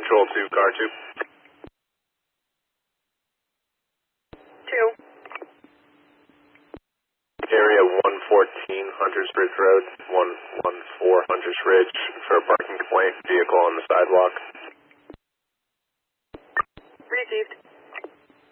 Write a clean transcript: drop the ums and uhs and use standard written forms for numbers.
Control 2, car 2. 2. Area 114 Hunters Ridge Road, 114 Hunters Ridge for a parking complaint, vehicle on the sidewalk. Received.